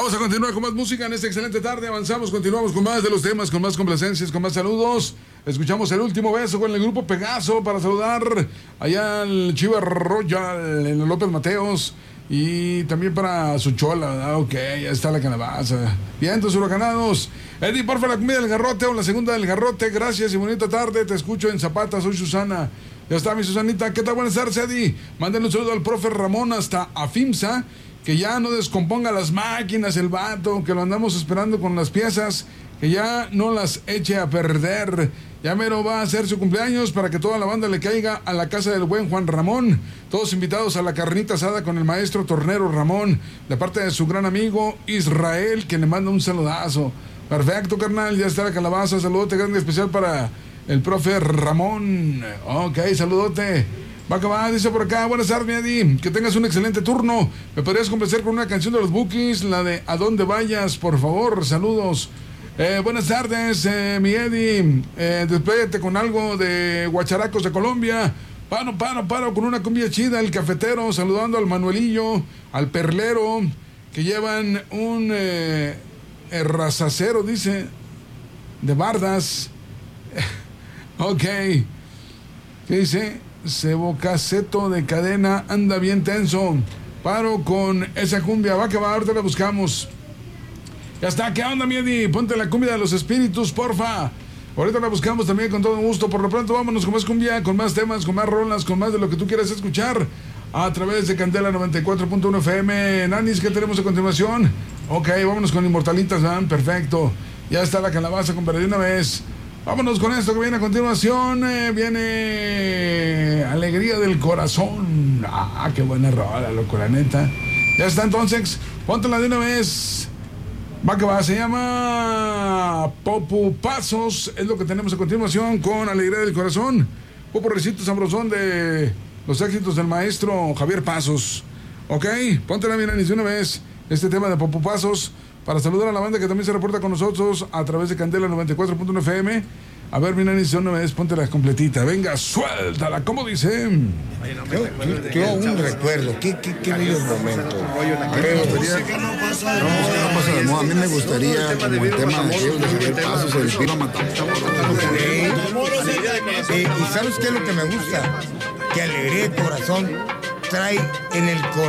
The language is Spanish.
Vamos a continuar con más música en esta excelente tarde. Avanzamos, continuamos con más de los temas, con más complacencias, con más saludos. Escuchamos El Último Beso con el grupo Pegaso para saludar allá al Chiva Royal en López Mateos. Y también para su chola, ok, ya está la calabaza. Vientos huracanados. Eddie, porfa, la comida del garrote o la segunda del garrote. Gracias y bonita tarde. Te escucho en Zapata, soy Susana. Ya está mi Susanita. ¿Qué tal? Buenas tardes, Eddie. Mándenle un saludo al profe Ramón hasta Afimsa. Que ya no descomponga las máquinas el vato, que lo andamos esperando con las piezas, que ya no las eche a perder. Ya mero va a hacer su cumpleaños para que toda la banda le caiga a la casa del buen Juan Ramón. Todos invitados a la carnita asada con el maestro tornero Ramón, de parte de su gran amigo Israel, que le manda un saludazo. Perfecto, carnal, ya está la calabaza. Saludote grande especial para el profe Ramón. Ok, saludote. Va que va, dice por acá, buenas tardes, mi Eddie, que tengas un excelente turno. ¿Me podrías complacer con una canción de los Bukis, la de A Dónde Vayas, por favor? Saludos. Buenas tardes, mi Eddie, despídete con algo de Guacharacos de Colombia. Paro, con una cumbia chida, el cafetero, saludando al Manuelillo, al Perlero, que llevan un razacero, dice, de bardas. Ok, ¿qué dice? Cebo Caseto de cadena, anda bien tenso. Paro con esa cumbia, va que va, ahorita la buscamos. Ya está, ¿qué onda, mi Eddie? Ponte la cumbia de los espíritus, porfa. Ahorita la buscamos también con todo gusto. Por lo pronto, vámonos con más cumbia, con más temas, con más rolas, con más de lo que tú quieras escuchar a través de Candela 94.1 FM. Nanis, ¿qué tenemos a continuación? Ok, vámonos con Inmortalitas, ¿verdad? Perfecto. Ya está la calabaza, compadre, de una vez. Vámonos con esto que viene a continuación. Viene Alegría del Corazón. Ah, qué buena rola, loco, la neta. Ya está, entonces, póntela de una vez. Va que va, se llama Popu Pasos. Es lo que tenemos a continuación con Alegría del Corazón. Popu recito sabrosón de los éxitos del maestro Javier Pasos. Ok, póntela, mira, de una vez. Este tema de Popu Pasos. Para saludar a la banda que también se reporta con nosotros a través de Candela 94.1 FM. A ver, mi nani, una vez, ponte la completita. Venga, suéltala, ¿cómo dice? Yo un recuerdo, qué bello momento. No pasa de moda. A mí me gustaría, como el tema de Javier Pasos, el Pino Matamoros. Y ¿sabes qué es lo que me gusta? Que Alegría de Corazón trae en el corazón